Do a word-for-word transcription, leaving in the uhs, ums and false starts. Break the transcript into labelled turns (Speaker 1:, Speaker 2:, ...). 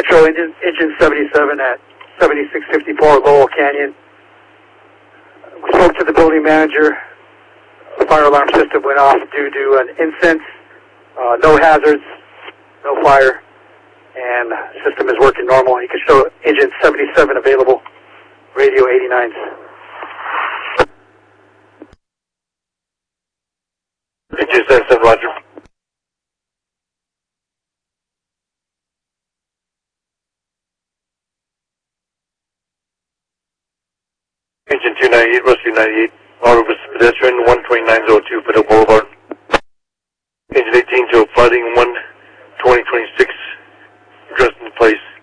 Speaker 1: Metro engine, engine seventy-seven at seventy-six fifty-four Lowell Canyon. We spoke to the building manager. The fire alarm system went off due to an incense. Uh, no hazards, no fire, and the system is working normal. You can show engine seventy-seven available, radio eighty-nine.
Speaker 2: Engine seventy-seven, roger. Engine two ninety-eight, Rescue ninety-eight, auto with pedestrian one twenty-nine oh two, Fidel Boulevard. Engine eighteen, Joe, flooding one twenty twenty-six, addressed in place.